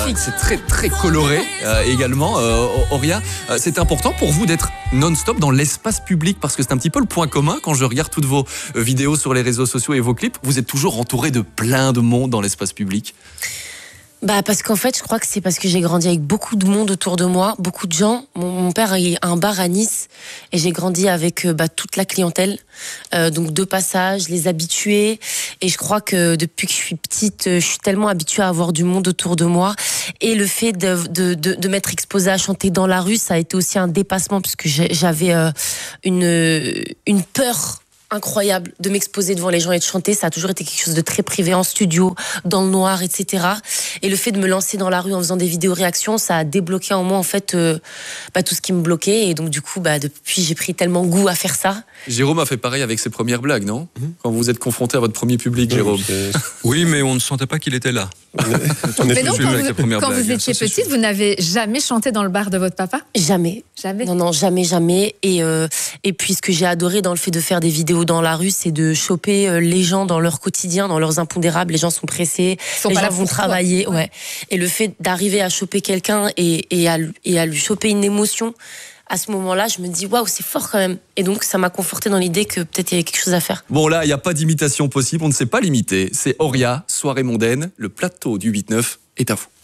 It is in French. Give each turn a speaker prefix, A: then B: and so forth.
A: magnifique. C'est très très coloré également. Auria, c'est important pour vous d'être non-stop dans l'espace public parce que c'est un petit peu le point commun quand je regarde toutes vos vidéos sur les réseaux sociaux et vos clips. Vous êtes toujours entouré de plein de monde dans l'espace public.
B: Parce qu'en fait, je crois que c'est parce que j'ai grandi avec beaucoup de monde autour de moi, beaucoup de gens. Mon père a un bar à Nice et j'ai grandi avec toute la clientèle. Donc de passage, les habitués. Et je crois que depuis que je suis petite, je suis tellement habituée à avoir du monde autour de moi. Et le fait de m'être exposée à chanter dans la rue, ça a été aussi un dépassement puisque j'avais une peur incroyable de m'exposer devant les gens et de chanter. Ça a toujours été quelque chose de très privé, en studio, dans le noir, etc. Et le fait de me lancer dans la rue en faisant des vidéos réactions, ça a débloqué en moi en fait tout ce qui me bloquait. Et donc du coup, depuis, j'ai pris tellement goût à faire ça.
A: Jérôme a fait pareil avec ses premières blagues, non ? Quand vous êtes confronté à votre premier public, Jérôme.
C: Oui, mais on ne sentait pas qu'il était là.
D: Mais donc, quand vous étiez petite, vous n'avez jamais chanté dans le bar de votre papa ?
B: Jamais.
D: Jamais ?
B: Non, jamais. Et puis, ce que j'ai adoré dans le fait de faire des vidéos dans la rue, c'est de choper les gens dans leur quotidien, dans leurs impondérables. Les gens sont pressés, les gens vont travailler. Ouais. Et le fait d'arriver à choper quelqu'un et à lui choper une émotion, à ce moment-là, je me dis waouh, c'est fort quand même. Et donc, ça m'a conforté dans l'idée que peut-être il y avait quelque chose à faire.
A: Bon, là, il n'y a pas d'imitation possible, on ne sait pas l'imiter. C'est Auria, soirée mondaine, le plateau du 8-9 est à vous.